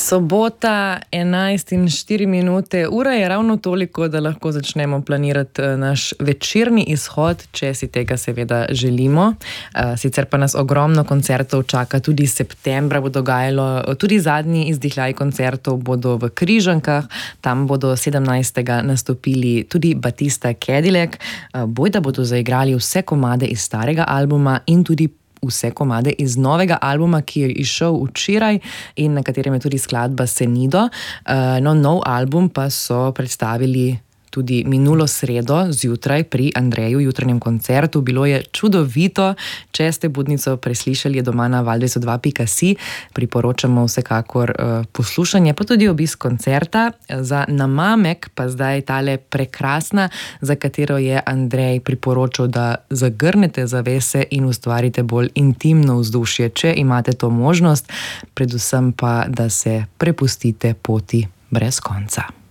Sobota, 11:04. Ura je ravno toliko, da lahko začnemo planirati naš večerni izhod, če si tega seveda želimo. Sicer pa nas ogromno koncertov čaka, tudi septembra bo dogajalo, tudi zadnji izdihljaj koncertov bodo v Križankah, tam bodo 17. nastopili tudi Batista Cadillac, bojda bodo zaigrali vse komade iz starega albuma in tudi vse komade iz novega albuma, ki je izšel včeraj in na katerem je tudi skladba Senido. No, nov album pa so predstavili tudi minulo sredo zjutraj pri Andreju jutranjem koncertu. Bilo je čudovito. Če ste budnico preslišali, je doma na val202.si. Priporočamo vsekakor poslušanje, pa tudi obisk koncerta. Za namamek pa zdaj tale prekrasna, za katero je Andrej priporočal, da zagrnete zavese in ustvarite bolj intimno vzdušje, če imate to možnost. Predvsem pa, da se prepustite poti brez konca.